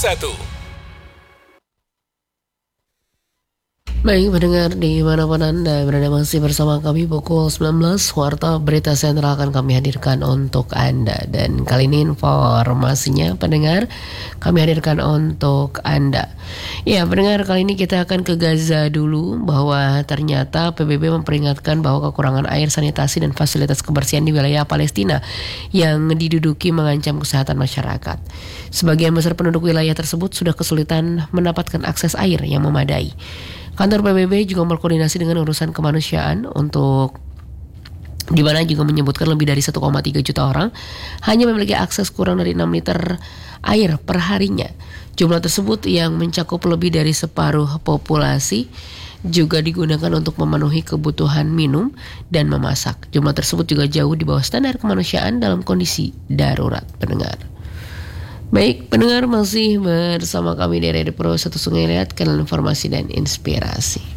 Baik pendengar dimanapun Anda berada masih bersama kami pukul 19 Warta Berita Sentral akan kami hadirkan untuk Anda. Dan kali ini informasinya pendengar kami hadirkan untuk Anda. Ya pendengar, kali ini kita akan ke Gaza dulu, bahwa ternyata PBB memperingatkan bahwa kekurangan air, sanitasi dan fasilitas kebersihan di wilayah Palestina yang diduduki mengancam kesehatan masyarakat. Sebagian besar penduduk wilayah tersebut sudah kesulitan mendapatkan akses air yang memadai. Kantor PBB juga berkoordinasi dengan urusan kemanusiaan untuk di mana juga menyebutkan lebih dari 1,3 juta orang hanya memiliki akses kurang dari 6 liter air per harinya. Jumlah tersebut yang mencakup lebih dari separuh populasi juga digunakan untuk memenuhi kebutuhan minum dan memasak. Jumlah tersebut juga jauh di bawah standar kemanusiaan dalam kondisi darurat, pendengar. Baik, pendengar masih bersama kami dari Radio Pro 1 Sungai Liat, kanal informasi dan inspirasi.